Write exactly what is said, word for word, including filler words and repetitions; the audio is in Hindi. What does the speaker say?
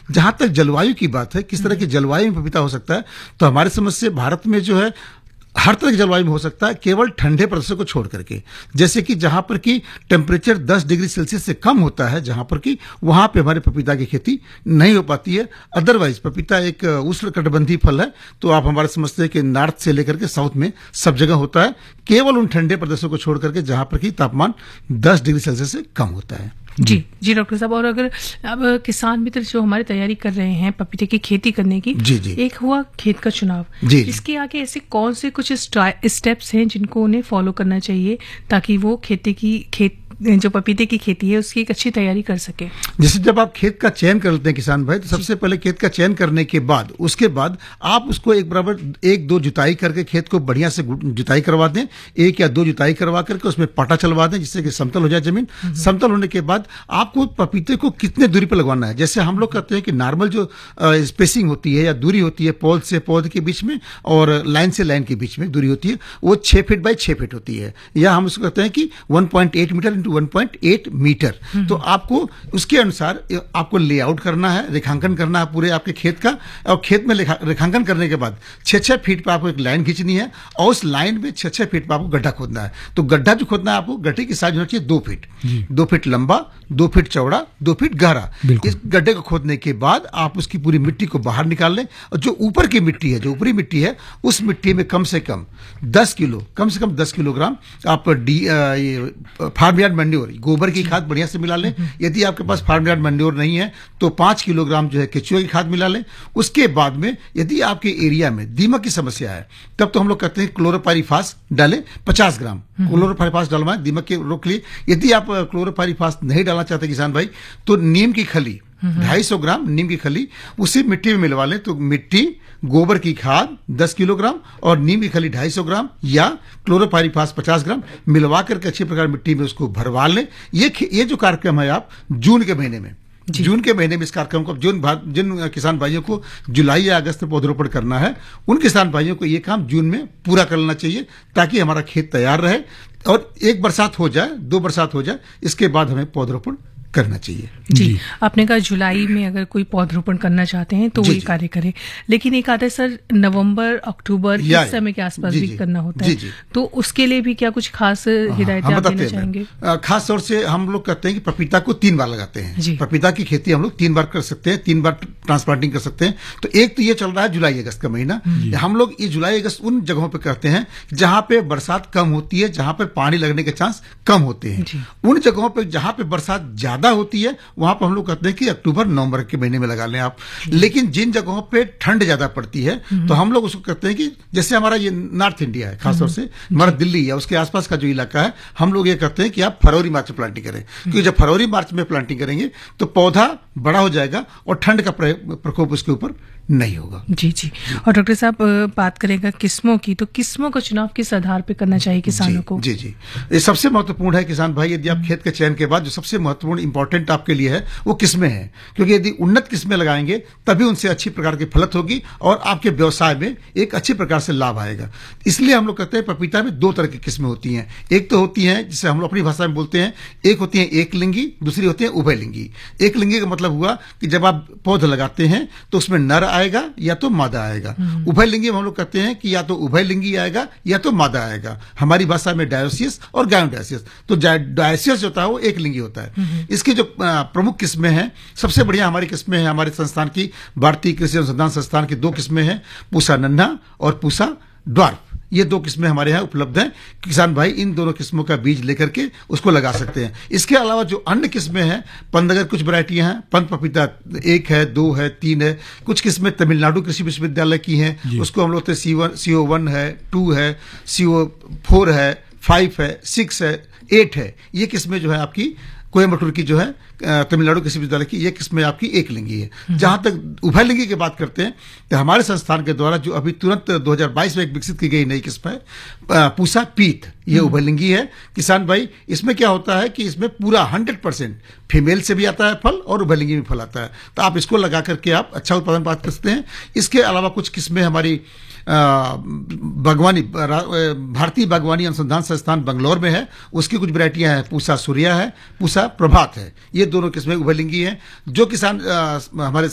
जहां तक जलवायु की बात है, किस तरह की जलवायु में पपीता हो सकता है, तो हमारी समझ से भारत में जो है हर तरह की जलवायु में हो सकता है, केवल ठंडे प्रदेशों को छोड़ करके। जैसे कि जहां पर कि टेम्परेचर दस डिग्री सेल्सियस से कम होता है, जहां पर कि वहां पे हमारे पपीता की खेती नहीं हो पाती है। अदरवाइज पपीता एक उष्णकटिबंधीय फल है, तो आप हमारे समझते हैं कि नॉर्थ से लेकर के साउथ में सब जगह होता है, केवल उन ठंडे प्रदेशों को छोड़ करके जहां पर कि तापमान दस डिग्री सेल्सियस से कम होता है। जी जी डॉक्टर साहब, और अगर अब किसान मित्र जो हमारी तैयारी कर रहे हैं पपीते की खेती करने की, जी जी एक हुआ खेत का चुनाव, जी इसके आगे ऐसे कौन से कुछ स्टेप्स हैं जिनको उन्हें फॉलो करना चाहिए ताकि वो खेती की खेत जो पपीते की खेती है उसकी एक अच्छी तैयारी कर सके? जैसे जब आप खेत का चयन कर लेते हैं किसान भाई, तो सबसे पहले खेत का चयन करने के बाद उसके बाद आप उसको एक बराबर एक दो जुताई करके खेत को बढ़िया से जुताई करवा दें, एक या दो जुताई करवा करके उसमें पाटा चलवा दें जिससे कि समतल हो जाए जमीन। समतल होने के बाद आपको पपीते को कितने दूरी पर लगवाना है, जैसे हम लोग कहते हैं कि नॉर्मल जो स्पेसिंग होती है या दूरी होती है पौध से पौध के बीच में और लाइन से लाइन के बीच में दूरी होती है, वो छह फीट बाई छह फीट होती है, या हम उसको कहते हैं कि one point eight metre into one point eight metre. तो आपको उसके अनुसार आपको लेआउट करना है, रेखांकन करना है पूरे आपके खेत का, और खेत में रेखांकन करने के बाद छह छह फीट पर आपको एक लाइन खींचनी है और उस लाइन में छह छह फीट पर आपको गड्ढा खोदना है। तो गड्ढा जो खोदना है आपको, गड्ढे की साइज होना चाहिए दो फीट, दो फीट लंबा, दो फीट चौड़ा, दो फीट गहरा। इस गड्ढे को खोदने के बाद आप उसकी पूरी मिट्टी को बाहर निकाल लें, और जो ऊपर की मिट्टी है, जो ऊपरी मिट्टी है, उस मिट्टी में कम से कम दस किलो कम से कम दस किलोग्राम आप डी फार्म यार्ड मैन्योर, गोबर की खाद बढ़िया से मिला लें। यदि आपके पास फार्म यार्ड मैन्योर नहीं है तो पांच किलोग्राम जो है केचुए की खाद मिला लें। उसके बाद में यदि आपके एरिया में दीमक की समस्या है तब तो हम लोग कहते हैं क्लोरोपाइरीफास डालें पचास ग्राम क्लोरोपाइरीफास डलवाएं दीमक के रोक लिए। यदि आप क्लोरोपाइरीफास नहीं डालना चाहते किसान भाई, तो नीम की खली ढाई सौ ग्राम नीम की खली उसी मिट्टी में मिलवा लें। तो मिट्टी, गोबर की खाद दस किलोग्राम और नीम की खली ढाई सौ ग्राम या क्लोरोपाइरीफास पचास ग्राम मिलवा करके अच्छी प्रकार मिट्टी में उसको भरवा लें। ये ये जो कार्यक्रम है आप जून के महीने में जून के महीने में इस कार्यक्रम को जिन जिन किसान भाइयों को जुलाई या अगस्त में पौधरोपण करना है, उन किसान भाइयों को ये काम जून में पूरा कर लेना चाहिए ताकि हमारा खेत तैयार रहे और एक बरसात हो जाए, दो बरसात हो जाए, इसके बाद हमें पौधरोपण करना चाहिए। जी, जी। आपने कहा जुलाई में अगर कोई पौधरोपण करना चाहते हैं तो वो ये कार्य करे, लेकिन एक आता है सर नवंबर अक्टूबर इस समय के आसपास भी करना होता है, तो उसके लिए भी क्या कुछ खास हिदायतें आप देना चाहेंगे? खास तौर से हम लोग कहते हैं कि पपीता को तीन बार लगाते हैं। पपीता की खेती हम लोग तीन बार कर सकते हैं, तीन बार ट्रांसप्लांटिंग कर सकते हैं। तो एक तो ये चल रहा है जुलाई अगस्त का महीना, हम लोग ये जुलाई अगस्त उन जगहों पर करते हैं जहां पे बरसात कम होती है, जहां पर पानी लगने के चांस कम होते हैं। उन जगहों पर जहां पे बरसात ज्यादा होती है वहां पर हम लोग कहते हैं कि अक्टूबर नवंबर के महीने में लगा लें आप। लेकिन जिन जगहों पे ठंड ज्यादा पड़ती है तो हम लोग उसको कहते हैं कि जैसे हमारा ये नॉर्थ इंडिया है, खासतौर से हमारा दिल्ली या उसके आसपास का जो इलाका है, हम लोग ये कहते हैं कि आप फरवरी मार्च में प्लांटिंग करें, क्योंकि जब फरवरी मार्च में प्लांटिंग करेंगे तो पौधा बड़ा हो जाएगा और ठंड का प्रकोप उसके ऊपर नहीं होगा। जी जी। और डॉक्टर साहब बात करेंगे किस्मों की, तो किस्मों का चुनाव किस आधार पे करना चाहिए किसानों को? जी जी, ये सबसे महत्वपूर्ण है किसान भाई। यदि आप खेत के चयन के बाद जो सबसे महत्वपूर्ण इंपॉर्टेंट आपके लिए है वो किस्में हैं, क्योंकि यदि उन्नत किस्में लगाएंगे तभी उनसे अच्छी प्रकार की फलत होगी और आपके व्यवसाय में एक अच्छी प्रकार से लाभ आएगा। इसलिए हम लोग कहते हैं पपीता में दो तरह की किस्में होती हैं। एक तो होती है जिसे हम लोग अपनी भाषा में बोलते हैं, एक होती है एक लिंगी, दूसरी होती है उभय लिंगी। एक लिंगी का मतलब हुआ कि जब आप पौध लगाते हैं तो उसमें नर आएगा या तो मादा आएगा। उभय लिंगी हम लोग कहते हैं कि या तो उभय लिंगी आएगा या तो मादा आएगा। हमारी भाषा में डायोसियस और गायोडायोसियस। तो डायोसियस जो होता है वो एक लिंगी होता है। इसकी जो प्रमुख किस्में हैं, सबसे बढ़िया हमारी किस्में हैं हमारे संस्थान की, भारतीय कृषि अनुसंधान संस्थान की दो किस्में हैं, पूसा नन्हा और पूसा ड्वार्फ। ये दो किस्में हमारे यहाँ उपलब्ध हैं। किसान भाई इन दोनों किस्मों का बीज लेकर के उसको लगा सकते हैं। इसके अलावा जो अन्य किस्में हैं, पंदगर कुछ वैरायटियां हैं, पंद पपीता एक है, दो है, तीन है। कुछ किस्में तमिलनाडु कृषि विश्वविद्यालय की हैं, उसको हम लोग तो सी वन सी ओ वन है, टू है, सी ओ फोर है, फाइव है, सिक्स है, एट है। ये किस्में जो है आपकी कोयम्बटूर की जो है तमिलनाडु कृषि विश्वविद्यालय की, ये किस्में आपकी एक लिंगी है। जहां तक उभय लिंगी की बात करते हैं तो हमारे संस्थान के द्वारा जो अभी तुरंत दो हज़ार बाईस में एक विकसित की गई नई किस्म है पूसा पीत, ये उभय लिंगी है। किसान भाई इसमें क्या होता है कि इसमें पूरा हंड्रेड परसेंट फीमेल से भी आता है फल और उभय लिंगी में फल आता है। तो आप इसको लगा करके आप अच्छा उत्पादन प्राप्त कर सकते हैं। इसके अलावा कुछ किस्में हमारी बागवानी भारतीय बागवानी अनुसंधान संस्थान बंगलौर में है, उसकी कुछ वैरायटियां हैं, पूसा सूर्या है, पूसा प्रभात है। ये दोनों किस्में उभय लिंगी हैं। जो किसान आ, हमारे